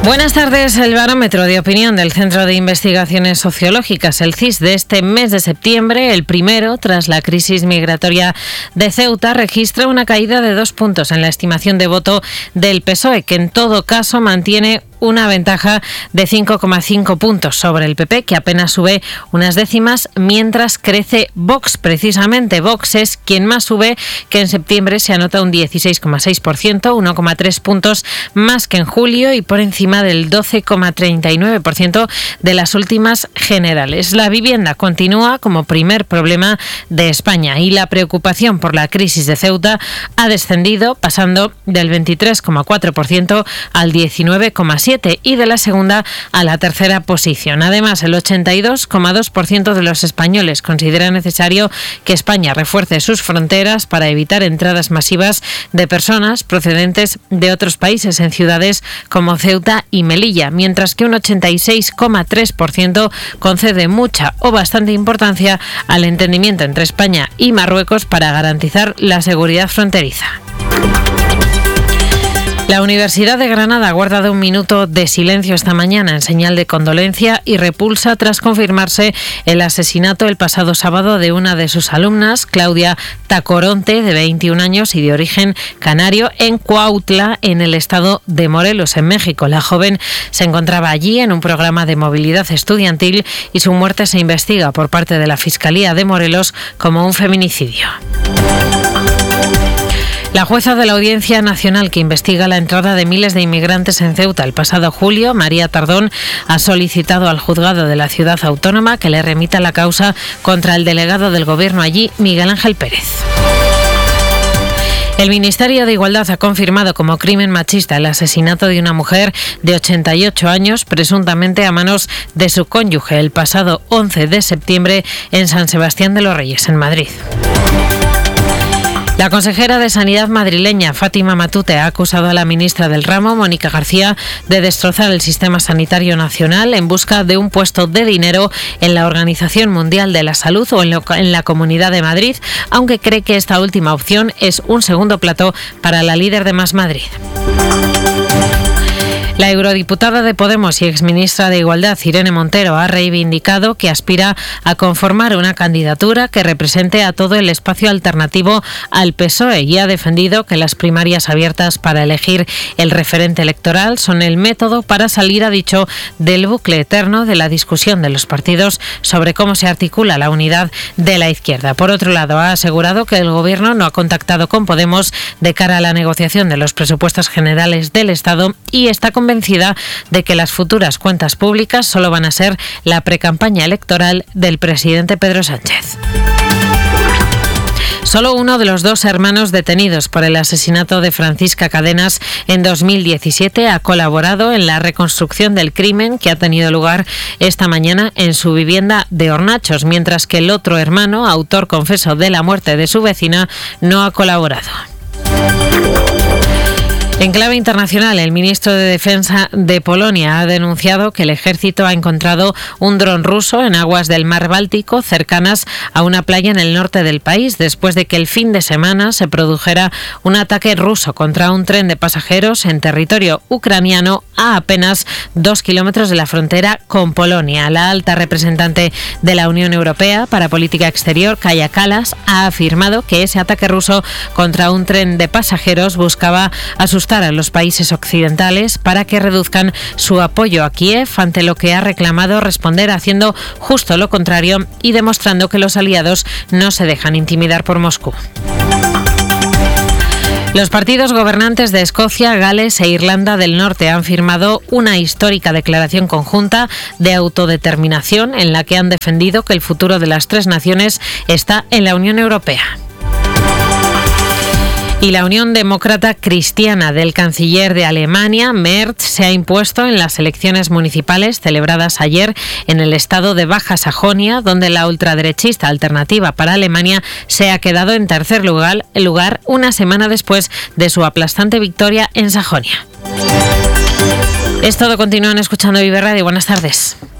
Buenas tardes. El barómetro de opinión del Centro de Investigaciones Sociológicas, el CIS, de este mes de septiembre, el primero tras la crisis migratoria de Ceuta, registra una caída de 2 puntos en la estimación de voto del PSOE, que en todo caso mantiene una ventaja de 5,5 puntos sobre el PP, que apenas sube unas décimas, mientras crece Vox. Precisamente Vox es quien más sube, que en septiembre se anota un 16,6%, 1,3 puntos más que en julio y por encima del 12,39% de las últimas generales. La vivienda continúa como primer problema de España y la preocupación por la crisis de Ceuta ha descendido, pasando del 23,4% al 19,7%. Y de la segunda a la tercera posición. Además, el 82,2% de los españoles considera necesario que España refuerce sus fronteras para evitar entradas masivas de personas procedentes de otros países en ciudades como Ceuta y Melilla, mientras que un 86,3% concede mucha o bastante importancia al entendimiento entre España y Marruecos para garantizar la seguridad fronteriza. La Universidad de Granada ha guardado un minuto de silencio esta mañana en señal de condolencia y repulsa tras confirmarse el asesinato el pasado sábado de una de sus alumnas, Claudia Tacoronte, de 21 años y de origen canario, en Cuautla, en el estado de Morelos, en México. La joven se encontraba allí en un programa de movilidad estudiantil y su muerte se investiga por parte de la Fiscalía de Morelos como un feminicidio. La jueza de la Audiencia Nacional que investiga la entrada de miles de inmigrantes en Ceuta el pasado julio, María Tardón, ha solicitado al juzgado de la ciudad autónoma que le remita la causa contra el delegado del Gobierno allí, Miguel Ángel Pérez. El Ministerio de Igualdad ha confirmado como crimen machista el asesinato de una mujer de 88 años, presuntamente a manos de su cónyuge, el pasado 11 de septiembre en San Sebastián de los Reyes, en Madrid. La consejera de Sanidad madrileña, Fátima Matute, ha acusado a la ministra del ramo, Mónica García, de destrozar el sistema sanitario nacional en busca de un puesto de dinero en la Organización Mundial de la Salud o en la Comunidad de Madrid, aunque cree que esta última opción es un segundo plato para la líder de Más Madrid. La eurodiputada de Podemos y exministra de Igualdad, Irene Montero, ha reivindicado que aspira a conformar una candidatura que represente a todo el espacio alternativo al PSOE y ha defendido que las primarias abiertas para elegir el referente electoral son el método para salir, ha dicho, del bucle eterno de la discusión de los partidos sobre cómo se articula la unidad de la izquierda. Por otro lado, ha asegurado que el Gobierno no ha contactado con Podemos de cara a la negociación de los presupuestos generales del Estado y está convencida de que las futuras cuentas públicas solo van a ser la precampaña electoral del presidente Pedro Sánchez. Solo uno de los 2 hermanos detenidos por el asesinato de Francisca Cadenas en 2017 ha colaborado en la reconstrucción del crimen que ha tenido lugar esta mañana en su vivienda de Hornachos, mientras que el otro hermano, autor confeso de la muerte de su vecina, no ha colaborado. En clave internacional, el ministro de Defensa de Polonia ha denunciado que el ejército ha encontrado un dron ruso en aguas del mar Báltico cercanas a una playa en el norte del país, después de que el fin de semana se produjera un ataque ruso contra un tren de pasajeros en territorio ucraniano a apenas 2 kilómetros de la frontera con Polonia. La alta representante de la Unión Europea para Política Exterior, Kaja Kallas, ha afirmado que ese ataque ruso contra un tren de pasajeros buscaba asustar a los países occidentales para que reduzcan su apoyo a Kiev, ante lo que ha reclamado responder haciendo justo lo contrario y demostrando que los aliados no se dejan intimidar por Moscú. Los partidos gobernantes de Escocia, Gales e Irlanda del Norte han firmado una histórica declaración conjunta de autodeterminación en la que han defendido que el futuro de las 3 naciones está en la Unión Europea. Y la Unión Demócrata Cristiana del canciller de Alemania, Merz, se ha impuesto en las elecciones municipales celebradas ayer en el estado de Baja Sajonia, donde la ultraderechista Alternativa para Alemania se ha quedado en tercer lugar una semana después de su aplastante victoria en Sajonia. Es todo, continúan escuchando Vive Radio. Buenas tardes.